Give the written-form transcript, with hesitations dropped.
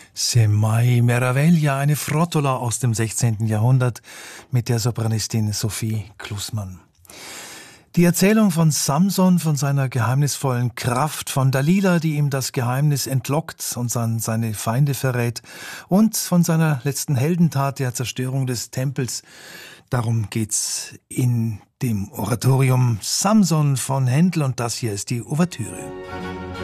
Se mai meraviglia, eine Frottola aus dem 16. Jahrhundert mit der Sopranistin Sophie Klusmann. Die Erzählung von Samson, von seiner geheimnisvollen Kraft, von Dalila, die ihm das Geheimnis entlockt und an seine Feinde verrät, und von seiner letzten Heldentat, der Zerstörung des Tempels. Darum geht's in dem Oratorium Samson von Händel, und das hier ist die Ouvertüre.